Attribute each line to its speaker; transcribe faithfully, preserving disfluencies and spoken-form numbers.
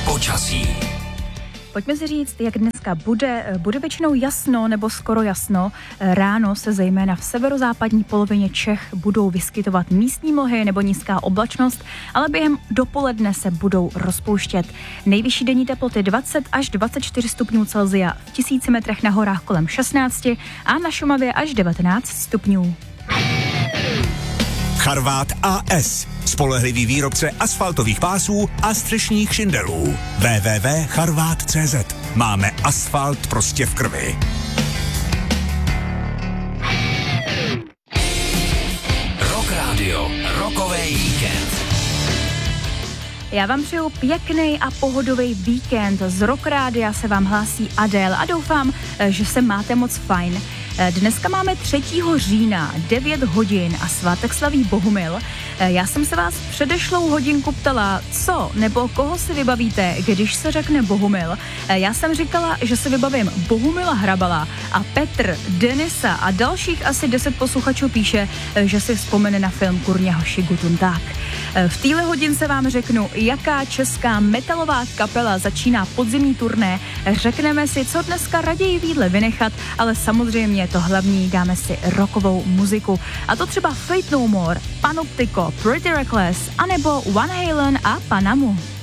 Speaker 1: Počasí.
Speaker 2: Pojďme si říct, jak dneska bude. Bude většinou jasno nebo skoro jasno. Ráno se zejména v severozápadní polovině Čech budou vyskytovat místní mlhy nebo nízká oblačnost, ale během dopoledne se budou rozpouštět. Nejvyšší denní teploty dvacet až dvacet čtyři stupňů Celsia, v tisíci metrech na horách kolem šestnáct a na Šumavě až devatenáct stupňů.
Speaker 1: Charvát A S. Spolehlivý výrobce asfaltových pásů a střešních šindelů. w w w tečka charvát tečka cé zet. Máme asfalt prostě v krvi. Rock Radio. Rockový víkend.
Speaker 2: Já vám přeju pěkný a pohodový víkend. Z Rock Rádia se vám hlásí Adél a doufám, že se máte moc fajn. Dneska máme třetího října, devět hodin a svátek slaví Bohumil. Já jsem se vás předešlou hodinku ptala, co nebo koho si vybavíte, když se řekne Bohumil. Já jsem říkala, že si vybavím Bohumila Hrabala a Petr, Denisa a dalších asi deset posluchačů píše, že si vzpomene na film Kurně hoši Gutun. V téhle hodince vám řeknu, jaká česká metalová kapela začíná podzimní turné. Řekneme si, co dneska raději v jídle vynechat, ale samozřejmě to hlavní, dáme si rockovou muziku. A to třeba Fate No More, Panoptico, Pretty Reckless, anebo Van Halen a Panamu.